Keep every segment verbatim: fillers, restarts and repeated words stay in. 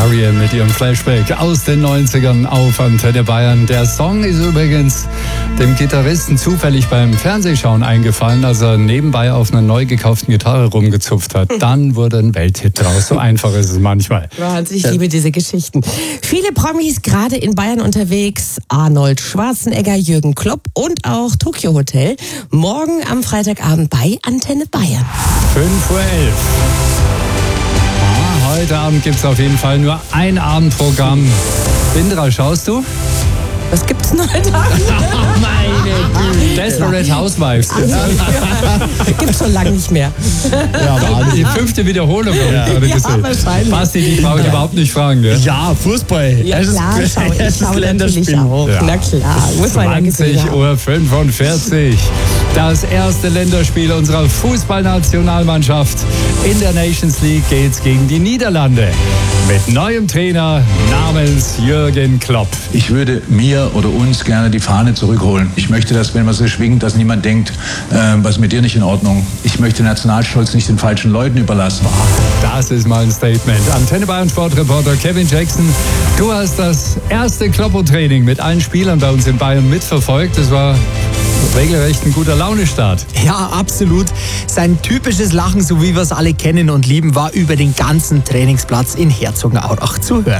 Arian mit ihrem Flashback aus den neunzigern auf Antenne Bayern. Der Song ist übrigens dem Gitarristen zufällig beim Fernsehschauen eingefallen, als er nebenbei auf einer neu gekauften Gitarre rumgezupft hat. Dann wurde ein Welthit draus. So einfach ist es manchmal. Wahnsinn, ich liebe diese Geschichten. Viele Promis gerade in Bayern unterwegs. Arnold Schwarzenegger, Jürgen Klopp und auch Tokyo Hotel. Morgen am Freitagabend bei Antenne Bayern. fünf Uhr elf. Ah, heute Abend gibt es auf jeden Fall nur ein Abendprogramm. Indra, schaust du? Was gibt's denn heute Abend? Oh, meine Güte. Desperate Housewives. Gibt's schon lange nicht mehr. Ja, aber die fünfte Wiederholung habe ich gerade gesehen. Wahrscheinlich. Basti, die brauche ich überhaupt nicht fragen. Gell? Ja, Fußball. Ja, klar, schau, ich schaue natürlich auch. Ja. Na klar, muss man ja gesehen zwanzig haben. Uhr fünfundvierzig. Das erste Länderspiel unserer Fußballnationalmannschaft. In der Nations League geht's gegen die Niederlande. Mit neuem Trainer namens Jürgen Klopp. Ich würde mir oder uns gerne die Fahne zurückholen. Ich möchte, dass, wenn man so schwingt, dass niemand denkt, äh, was mit dir nicht in Ordnung. Ich möchte Nationalstolz nicht den falschen Leuten überlassen. Das ist mal ein Statement. Antenne Bayern Sportreporter Kevin Jackson, du hast das erste Kloppo-Training mit allen Spielern bei uns in Bayern mitverfolgt. Das war regelrecht ein guter Launestart. Ja, absolut. Sein typisches Lachen, so wie wir es alle kennen und lieben, war über den ganzen Trainingsplatz in Herzogenaurach zu hören.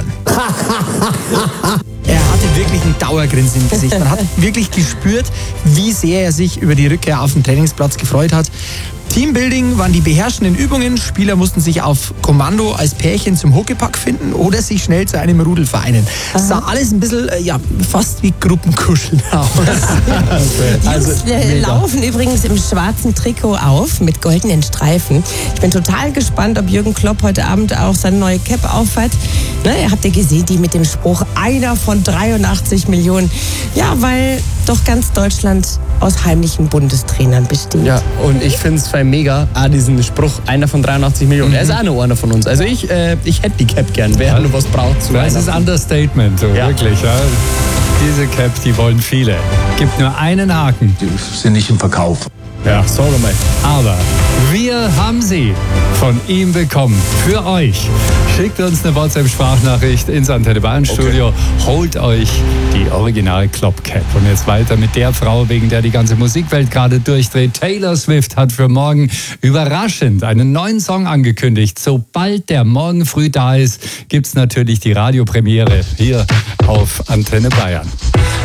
Er hatte wirklich ein Dauergrinsen im Gesicht. Man hat wirklich gespürt, wie sehr er sich über die Rückkehr auf den Trainingsplatz gefreut hat. Teambuilding waren die beherrschenden Übungen. Spieler mussten sich auf Kommando als Pärchen zum Huckepack finden oder sich schnell zu einem Rudel vereinen. Das sah alles ein bisschen, äh, ja, fast wie Gruppenkuscheln aus. Die Also, Jungs äh, mega. laufen übrigens im schwarzen Trikot auf mit goldenen Streifen. Ich bin total gespannt, ob Jürgen Klopp heute Abend auch seine neue Cap aufhat. Ne, ihr habt ja gesehen, die mit dem Spruch einer von dreiundachtzig Millionen. Ja, weil doch ganz Deutschland aus heimlichen Bundestrainern besteht. Ja, und ich finde es mega, auch diesen Spruch, einer von dreiundachtzig Millionen. Er ist auch noch einer von uns. Also ich, äh, ich hätte die Cap gern, wer noch was braucht. Zu Das ist Weihnachten. Understatement, so, Ja. wirklich. Ja. Diese Cap, die wollen viele. Gibt nur einen Haken. Die sind nicht im Verkauf. Ja, sag mal. Aber wir haben sie von ihm bekommen. Für euch. Schickt uns eine WhatsApp-Sprachnachricht ins Antenne Bayern Studio. Holt euch die Original Klopp Cap. Und jetzt weiter mit der Frau, wegen der die ganze Musikwelt gerade durchdreht. Taylor Swift hat für morgen überraschend einen neuen Song angekündigt. Sobald der morgen früh da ist, gibt's natürlich die Radiopremiere hier auf Antenne Bayern.